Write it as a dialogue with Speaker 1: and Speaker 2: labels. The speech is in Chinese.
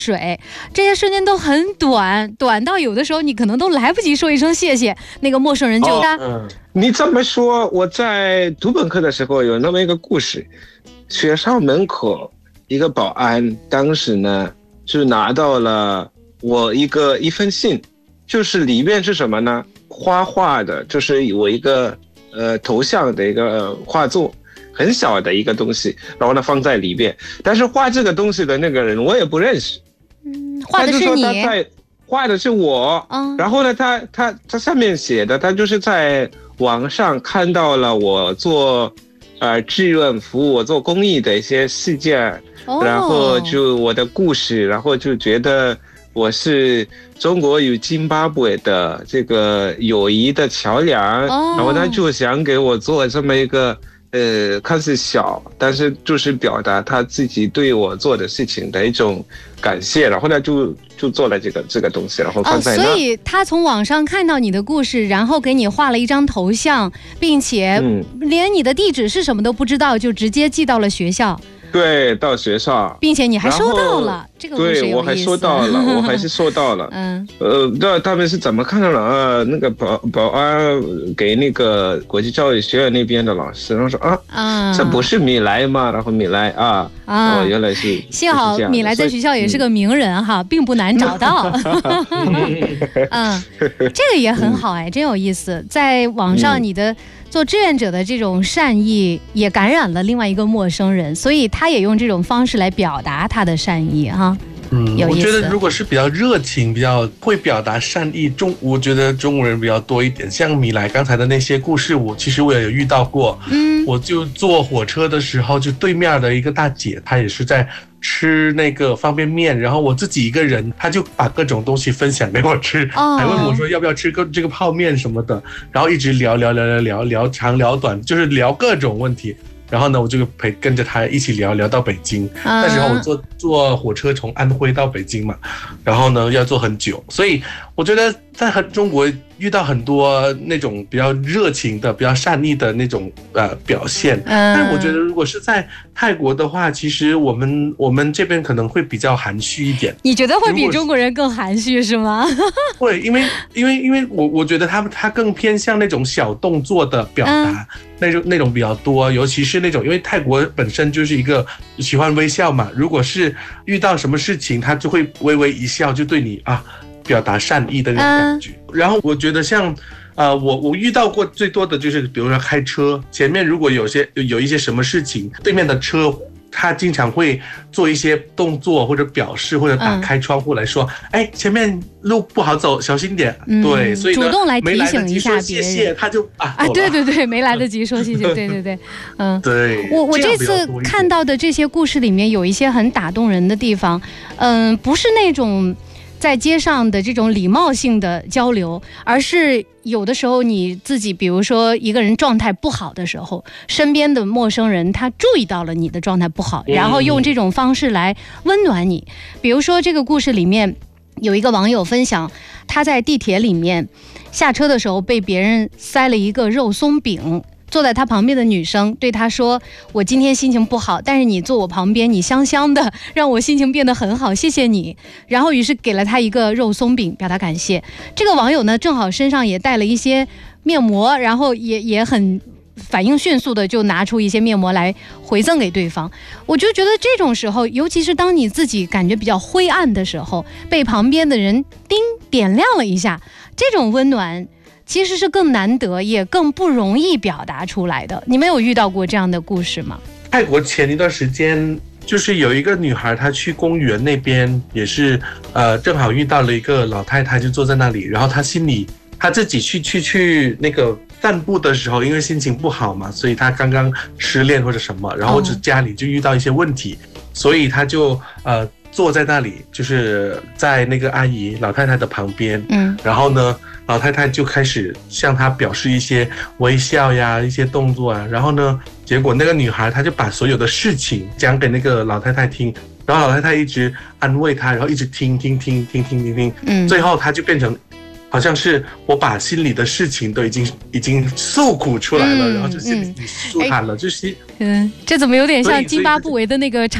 Speaker 1: 水，这些瞬间都很短，短到有的时候你可能都来不及说一声谢谢，那个陌生人就
Speaker 2: 你这么说，我在读本科的时候有那么一个故事，学校门口一个保安，当时呢就拿到了我一封信，就是里面是什么呢？画的，就是我一个头像的一个画作。很小的一个东西，然后呢放在里面，但是画这个东西的那个人我也不认识，
Speaker 1: 画的是你，
Speaker 2: 画的是我，然后呢他上面写的，他就是在网上看到了我做志愿服务，我做公益的一些事件，然后就我的故事，然后就觉得我是中国与津巴布韦的这个友谊的桥梁，然后他就想给我做这么一个看似小，但是就是表达他自己对我做的事情的一种感谢，然后呢就做了这个东西，然后放在那。
Speaker 1: 所以他从网上看到你的故事，然后给你画了一张头像，并且连你的地址是什么都不知道，就直接寄到了学校。
Speaker 2: 对，到学校，
Speaker 1: 并且你还收到了这个故事，
Speaker 2: 对，我还收到了，我还是收到了。不知道他们是怎么看到了那个保安给那个国际教育学院那边的老师，然后说这不是米莱吗？然后米莱原来是。
Speaker 1: 幸好米莱在学校也是个名人哈，并不难找到。这个也很好哎，真有意思。在网上你的做志愿者的这种善意也感染了另外一个陌生人，所以他也用这种方式来表达他的善意哈。
Speaker 3: 我觉得如果是比较热情、比较会表达善意，我觉得中国人比较多一点。像米莱刚才的那些故事，其实我也有遇到过。我就坐火车的时候，就对面的一个大姐，她也是在吃那个方便面，然后我自己一个人，她就把各种东西分享给我吃，还问我说要不要吃这个泡面什么的，然后一直聊长聊短，就是聊各种问题。然后呢，我就跟着他一起聊到北京。那时候我坐火车从安徽到北京嘛，然后呢要坐很久，所以我觉得在中国遇到很多那种比较热情的、比较善意的那种表现。但我觉得如果是在泰国的话，其实我们这边可能会比较含蓄一点。
Speaker 1: 你觉得会比中国人更含蓄是吗？
Speaker 3: 会，因为我觉得他更偏向那种小动作的表达。那种比较多，尤其是那种，因为泰国本身就是一个喜欢微笑嘛，如果是遇到什么事情，他就会微微一笑，就对你表达善意的那种感觉。然后我觉得像我遇到过最多的就是，比如说开车，前面如果有一些什么事情，对面的车他经常会做一些动作或者表示，或者打开窗户来说，前面路不好走，小心点。对，所以呢，
Speaker 1: 主动来提醒一下别人，
Speaker 3: 谢谢他就
Speaker 1: 对，没来得及说谢谢，对，
Speaker 3: 对。
Speaker 1: 我这次看到的这些故事里面有一些很打动人的地方，不是那种在街上的这种礼貌性的交流，而是有的时候你自己，比如说一个人状态不好的时候，身边的陌生人他注意到了你的状态不好，然后用这种方式来温暖你。比如说这个故事里面有一个网友分享，他在地铁里面下车的时候被别人塞了一个肉松饼，坐在他旁边的女生对他说，我今天心情不好，但是你坐我旁边，你香香的，让我心情变得很好，谢谢你。然后于是给了他一个肉松饼表达感谢。这个网友呢正好身上也带了一些面膜，然后也很反应迅速的就拿出一些面膜来回赠给对方。我就觉得这种时候，尤其是当你自己感觉比较灰暗的时候，被旁边的人点亮了一下，这种温暖其实是更难得也更不容易表达出来的。你们有遇到过这样的故事吗？
Speaker 3: 泰国前一段时间就是有一个女孩，她去公园那边也是正好遇到了一个老太太，就坐在那里，然后她心里她自己去那个散步的时候，因为心情不好嘛，所以她刚刚失恋或者什么，然后家里就遇到一些问题，所以她就坐在那里，就是在那个老太太的旁边，然后呢老太太就开始向她表示一些微笑呀，一些动作啊，然后呢结果那个女孩她就把所有的事情讲给那个老太太听，然后老太太一直安慰她，然后一直听，最后她就变成好像是我把心里的事情都已经诉苦出来了，然后就心里舒坦了，就是
Speaker 1: 这怎么有点像津巴布韦的那个